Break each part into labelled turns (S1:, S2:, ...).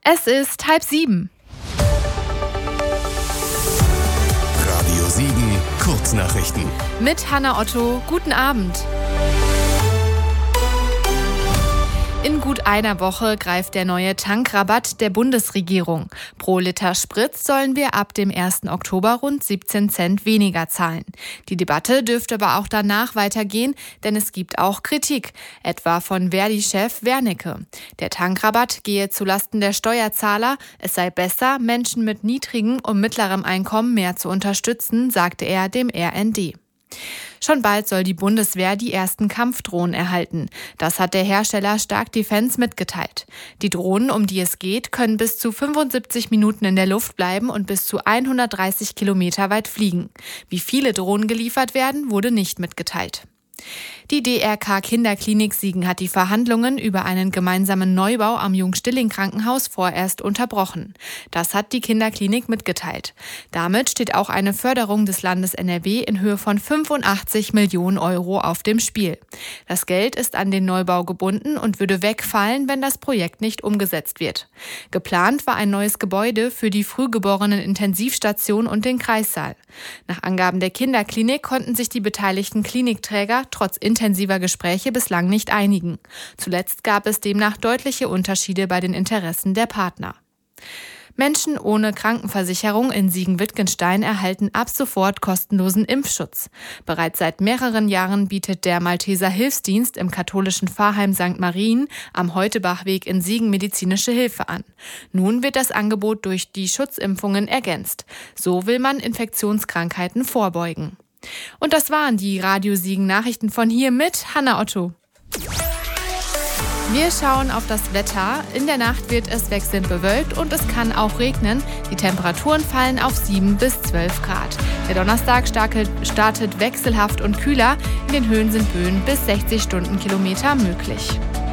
S1: Es ist 6:30.
S2: Radio Siegen, Kurznachrichten.
S1: Mit Hanna Otto, guten Abend. In gut einer Woche greift der neue Tankrabatt der Bundesregierung. Pro Liter Sprit sollen wir ab dem 1. Oktober rund 17 Cent weniger zahlen. Die Debatte dürfte aber auch danach weitergehen, denn es gibt auch Kritik, etwa von Verdi-Chef Wernicke. Der Tankrabatt gehe zulasten der Steuerzahler. Es sei besser, Menschen mit niedrigem und mittlerem Einkommen mehr zu unterstützen, sagte er dem RND. Schon bald soll die Bundeswehr die ersten Kampfdrohnen erhalten. Das hat der Hersteller Stark Defence mitgeteilt. Die Drohnen, um die es geht, können bis zu 75 Minuten in der Luft bleiben und bis zu 130 Kilometer weit fliegen. Wie viele Drohnen geliefert werden, wurde nicht mitgeteilt. Die DRK Kinderklinik Siegen hat die Verhandlungen über einen gemeinsamen Neubau am Jung-Stilling-Krankenhaus vorerst unterbrochen. Das hat die Kinderklinik mitgeteilt. Damit steht auch eine Förderung des Landes NRW in Höhe von 85 Millionen Euro auf dem Spiel. Das Geld ist an den Neubau gebunden und würde wegfallen, wenn das Projekt nicht umgesetzt wird. Geplant war ein neues Gebäude für die Frühgeborenen-Intensivstation und den Kreissaal. Nach Angaben der Kinderklinik konnten sich die beteiligten Klinikträger trotz intensiver Gespräche bislang nicht einigen. Zuletzt gab es demnach deutliche Unterschiede bei den Interessen der Partner. Menschen ohne Krankenversicherung in Siegen-Wittgenstein erhalten ab sofort kostenlosen Impfschutz. Bereits seit mehreren Jahren bietet der Malteser Hilfsdienst im katholischen Pfarrheim St. Marien am Heutebachweg in Siegen medizinische Hilfe an. Nun wird das Angebot durch die Schutzimpfungen ergänzt. So will man Infektionskrankheiten vorbeugen. Und das waren die Radio Siegen Nachrichten von hier mit Hanna Otto. Wir schauen auf das Wetter. In der Nacht wird es wechselnd bewölkt und es kann auch regnen. Die Temperaturen fallen auf 7 bis 12 Grad. Der Donnerstag startet wechselhaft und kühler. In den Höhen sind Böen bis 60 Stundenkilometer möglich.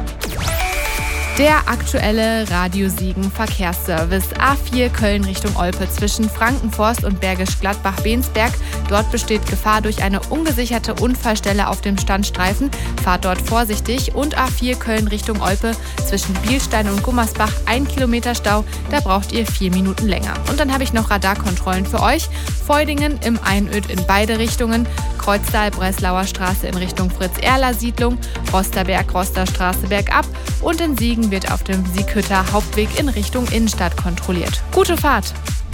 S1: Der aktuelle Radio Siegen Verkehrsservice A4 Köln Richtung Olpe zwischen Frankenforst und Bergisch Gladbach-Bensberg. Dort besteht Gefahr durch eine ungesicherte Unfallstelle auf dem Standstreifen. Fahrt dort vorsichtig. Und A4 Köln Richtung Olpe zwischen Bielstein und Gummersbach 1 Kilometer Stau. Da braucht ihr 4 Minuten länger. Und dann habe ich noch Radarkontrollen für euch. Feudingen im Einöd in beide Richtungen. Kreuztal, Breslauer Straße in Richtung Fritz-Erler-Siedlung. Rosterberg, Rosterstraße bergab. Und in Siegen wird auf dem Sieghütter Hauptweg in Richtung Innenstadt kontrolliert. Gute Fahrt!